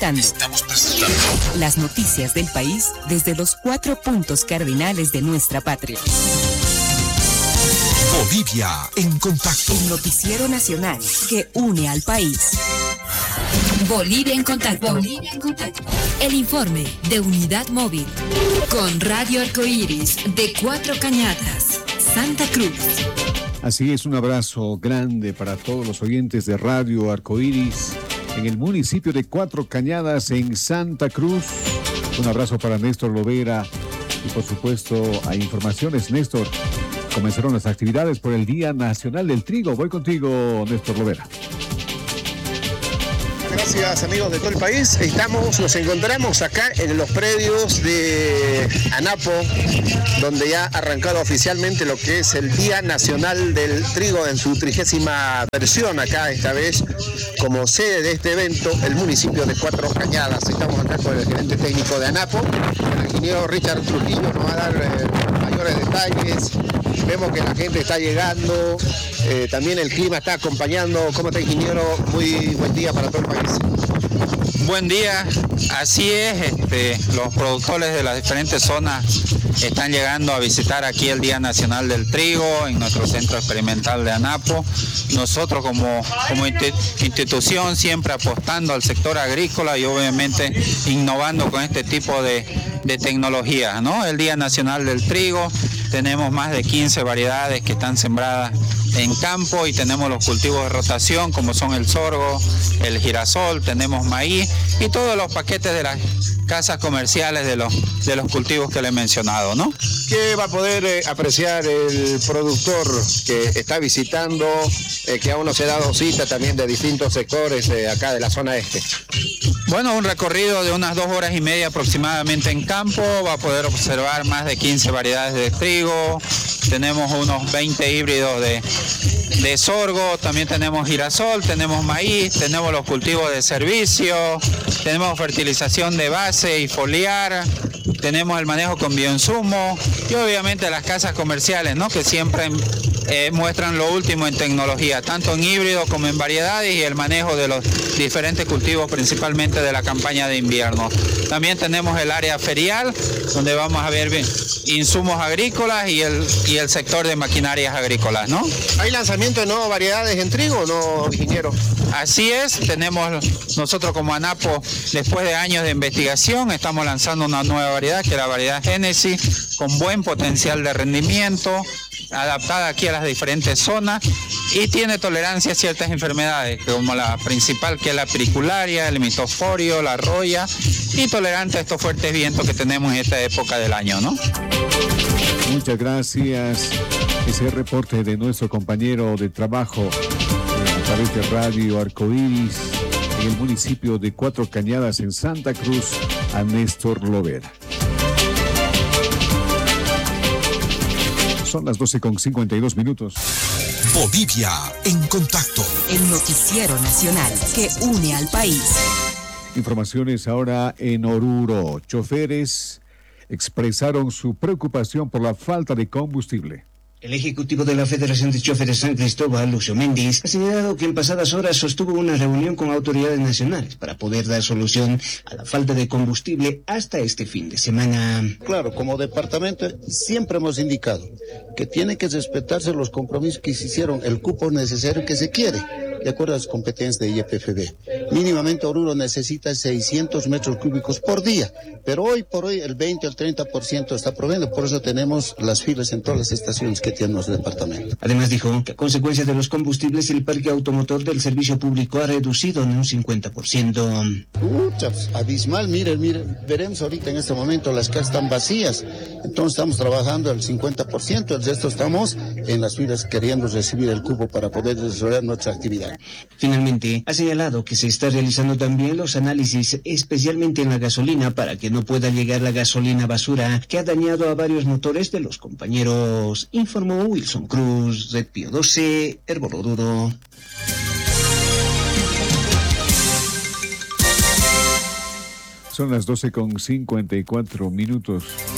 presentando las noticias del país desde los 4 puntos cardinales de nuestra patria. Bolivia en contacto. El noticiero nacional que une al país. Bolivia en contacto. Bolivia en contacto. El informe de Unidad Móvil con Radio Arcoíris de Cuatro Cañadas, Santa Cruz. Así es, un abrazo grande para todos los oyentes de Radio Arcoíris en el municipio de Cuatro Cañadas, en Santa Cruz. Un abrazo para Néstor Lovera y, por supuesto, hay informaciones, Néstor. Comenzaron las actividades por el Día Nacional del Trigo. Voy contigo, Néstor Lovera. Gracias, amigos de todo el país. Nos encontramos acá en los predios de ANAPO, donde ya ha arrancado oficialmente lo que es el Día Nacional del Trigo en su 30ª versión. Acá, esta vez, como sede de este evento, el municipio de Cuatro Cañadas. Estamos acá con el gerente técnico de ANAPO, el ingeniero Richard Trujillo, nos va a dar mayores detalles. Vemos que la gente está llegando, también el clima está acompañando. ¿Cómo está, ingeniero? Muy buen día para todo el país. Buen día, así es, los productores de las diferentes zonas están llegando a visitar aquí el Día Nacional del Trigo en nuestro centro experimental de ANAPO. Nosotros como institución siempre apostando al sector agrícola y obviamente innovando con este tipo de tecnologías, ¿no? El Día Nacional del Trigo, tenemos más de 15 variedades que están sembradas en campo y tenemos los cultivos de rotación como son el sorgo, el girasol, tenemos maíz y todos los paquetes de las casas comerciales de los cultivos que le he mencionado, ¿no? ¿Qué va a poder apreciar el productor que está visitando, que aún no se ha dado cita también de distintos sectores acá de la zona este? Bueno, un recorrido de unas 2 horas y media aproximadamente en campo, va a poder observar más de 15 variedades de trigo, tenemos unos 20 híbridos de sorgo, también tenemos girasol, tenemos maíz, tenemos los cultivos de servicio, tenemos fertilización de base y foliar, tenemos el manejo con bioinsumo y obviamente las casas comerciales, ¿no? Que siempre muestran lo último en tecnología, tanto en híbridos como en variedades y el manejo de los diferentes cultivos, principalmente de la campaña de invierno. También tenemos el área ferial, donde vamos a ver insumos agrícolas y el sector de maquinarias agrícolas, ¿no? ¿Hay lanzamiento de nuevas variedades en trigo o no, ingeniero? Así es, tenemos nosotros como ANAPO, después de años de investigación, estamos lanzando una nueva variedad, que es la variedad Génesis, con buen potencial de rendimiento, adaptada aquí a las diferentes zonas y tiene tolerancia a ciertas enfermedades, como la principal, que es la pericularia, el mitoforio, la roya, y tolerante a estos fuertes vientos que tenemos en esta época del año, ¿no? Muchas gracias. Ese reporte de nuestro compañero de trabajo a través de Radio Arcoíris en el municipio de Cuatro Cañadas, en Santa Cruz, a Néstor Lovera. Son las 12:52. Bolivia en contacto. El noticiero nacional que une al país. Informaciones ahora en Oruro. Choferes expresaron su preocupación por la falta de combustible. El ejecutivo de la Federación de Choferes San Cristóbal, Lucio Méndez, ha señalado que en pasadas horas sostuvo una reunión con autoridades nacionales para poder dar solución a la falta de combustible hasta este fin de semana. Claro, como departamento siempre hemos indicado que tiene que respetarse los compromisos que se hicieron, el cupo necesario que se quiere, de acuerdo a las competencias de IEPFB. Mínimamente Oruro necesita 600 metros cúbicos por día, pero hoy por hoy el 20 o el 30% está proveyendo, por eso tenemos las filas en todas las estaciones que tiene nuestro departamento. Además dijo que a consecuencia de los combustibles el parque automotor del servicio público ha reducido en un 50%. Abismal, miren, veremos ahorita en este momento las casas están vacías, entonces estamos trabajando al 50%, el resto estamos en las filas queriendo recibir el cupo para poder desarrollar nuestra actividad. Finalmente, ha señalado que se está realizando también los análisis, especialmente en la gasolina, para que no pueda llegar la gasolina basura que ha dañado a varios motores de los compañeros, informó Wilson Cruz, Red Pío 12, Herbol Oruro. Son las 12:54.